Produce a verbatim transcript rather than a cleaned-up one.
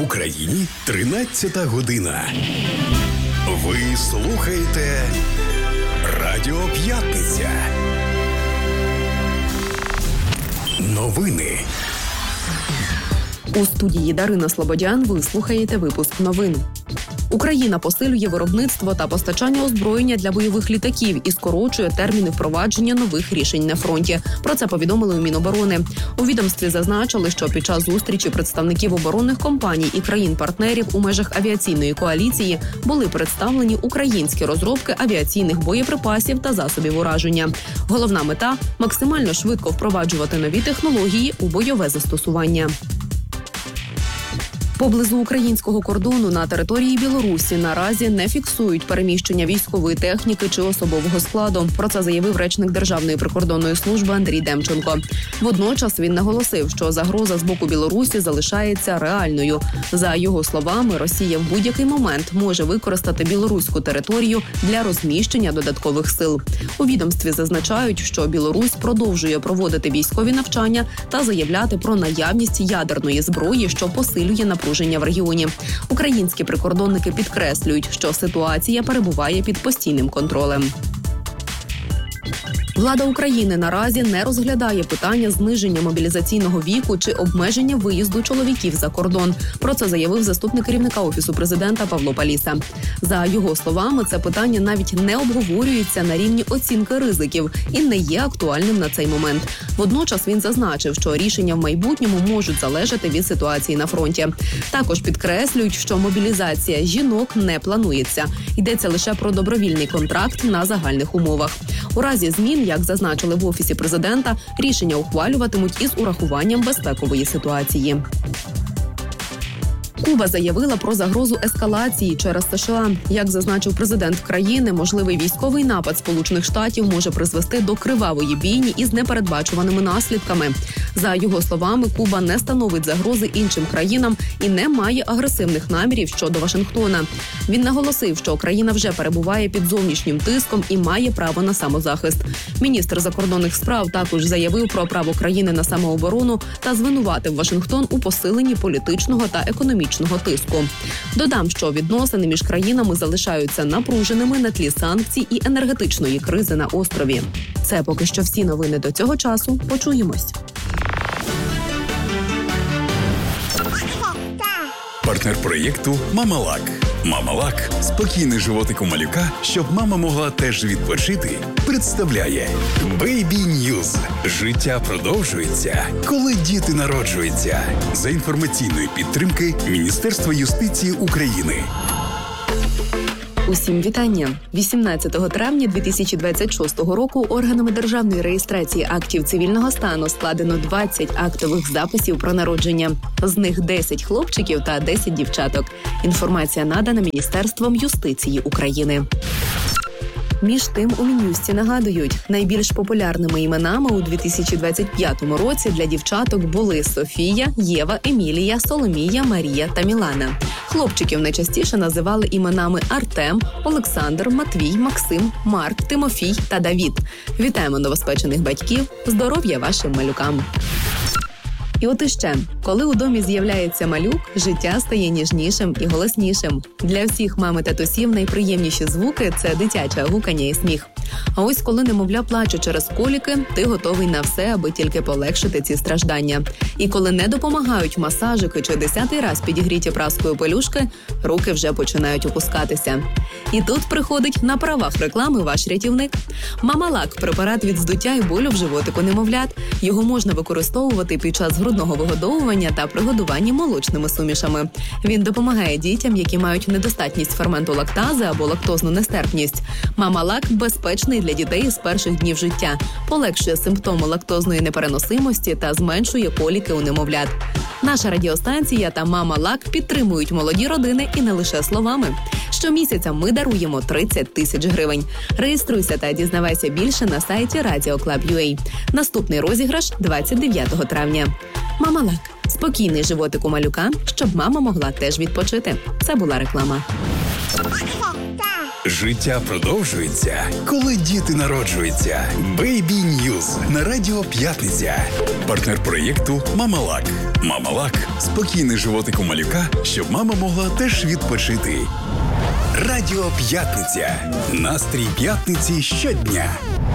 В Україні тринадцята година. Ви слухаєте Радіо П'ятниця. Новини. У студії Дарина Слободян ви слухаєте випуск новин. Україна посилює виробництво та постачання озброєння для бойових літаків і скорочує терміни впровадження нових рішень на фронті. Про це повідомили у Міноборони. У відомстві зазначили, що під час зустрічі представників оборонних компаній і країн-партнерів у межах авіаційної коаліції були представлені українські розробки авіаційних боєприпасів та засобів ураження. Головна мета – максимально швидко впроваджувати нові технології у бойове застосування. Поблизу українського кордону на території Білорусі наразі не фіксують переміщення військової техніки чи особового складу. Про це заявив речник Державної прикордонної служби Андрій Демченко. Водночас він наголосив, що загроза з боку Білорусі залишається реальною. За його словами, Росія в будь-який момент може використати білоруську територію для розміщення додаткових сил. У відомстві зазначають, що Білорусь продовжує проводити військові навчання та заявляти про наявність ядерної зброї, що посилює напруження в регіоні. Українські прикордонники підкреслюють, що ситуація перебуває під постійним контролем. Влада України наразі не розглядає питання зниження мобілізаційного віку чи обмеження виїзду чоловіків за кордон. Про це заявив заступник керівника Офісу президента Павло Паліса. За його словами, це питання навіть не обговорюється на рівні оцінки ризиків і не є актуальним на цей момент. Водночас він зазначив, що рішення в майбутньому можуть залежати від ситуації на фронті. Також підкреслюють, що мобілізація жінок не планується. Йдеться лише про добровільний контракт на загальних умовах. У разі змін, як зазначили в Офісі президента, рішення ухвалюватимуть із урахуванням безпекової ситуації. Куба заявила про загрозу ескалації через США. Як зазначив президент країни, можливий військовий напад Сполучених Штатів може призвести до кривавої бійні із непередбачуваними наслідками. За його словами, Куба не становить загрози іншим країнам і не має агресивних намірів щодо Вашингтона. Він наголосив, що країна вже перебуває під зовнішнім тиском і має право на самозахист. Міністр закордонних справ також заявив про право країни на самооборону та звинуватив Вашингтон у посиленні політичного та економічного тиску. Додам, що відносини між країнами залишаються напруженими на тлі санкцій і енергетичної кризи на острові. Це поки що всі новини до цього часу. Почуємось. Партнер проєкту «Мамалак». «Мамалак» – спокійний животик у малюка, щоб мама могла теж відпочити, представляє Baby News. Життя продовжується, коли діти народжуються. За інформаційної підтримки Міністерства юстиції України. Усім вітання! вісімнадцятого травня дві тисячі двадцять шостого року органами державної реєстрації актів цивільного стану складено двадцять актових записів про народження. З них десять хлопчиків та десять дівчаток. Інформація надана Міністерством юстиції України. Між тим, у Мін'юсті нагадують, найбільш популярними іменами у дві тисячі двадцять п'ятому році для дівчаток були Софія, Єва, Емілія, Соломія, Марія та Мілана. Хлопчиків найчастіше називали іменами Артем, Олександр, Матвій, Максим, Марк, Тимофій та Давід. Вітаємо новоспечених батьків, здоров'я вашим малюкам! І от іще, коли у домі з'являється малюк, життя стає ніжнішим і голоснішим. Для всіх мами та татусів найприємніші звуки – це дитяче гукання і сміх. А ось коли немовля плаче через коліки, ти готовий на все, аби тільки полегшити ці страждання. І коли не допомагають масажики чи десятий раз підігріті праскою пелюшки, руки вже починають опускатися. І тут приходить на правах реклами ваш рятівник. Мамалак – препарат від здуття і болю в животику немовлят. Його можна використовувати під час грудного вигодовування та при годуванні молочними сумішами. Він допомагає дітям, які мають недостатність ферменту лактази або лактозну нестерпність. Мамалак безпечний для дітей з перших днів життя, полегшує симптоми лактозної непереносимості та зменшує коліки у немовлят. Наша радіостанція та Мамалак підтримують молоді родини і не лише словами. Щомісяця ми даруємо тридцять тисяч гривень. Реєструйся та дізнавайся більше на сайті радіо клаб крапка ю а. Наступний розіграш двадцять дев'ятого травня. Мамалак – спокійний животик у малюка, щоб мама могла теж відпочити. Це була реклама. Життя продовжується, коли діти народжуються. Бейбі Ньюз на Радіо П'ятниця. Партнер проєкту «Мамалак». «Мамалак» – спокійний животик у малюка, щоб мама могла теж відпочити. Радіо П'ятниця. Настрій п'ятниці щодня.